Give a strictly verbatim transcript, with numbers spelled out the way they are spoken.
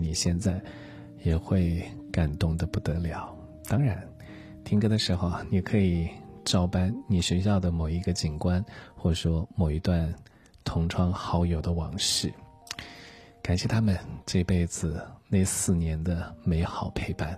你现在也会感动得不得了。当然听歌的时候你可以照搬你学校的某一个景观，或者说某一段同窗好友的往事，感谢他们这辈子那四年的美好陪伴。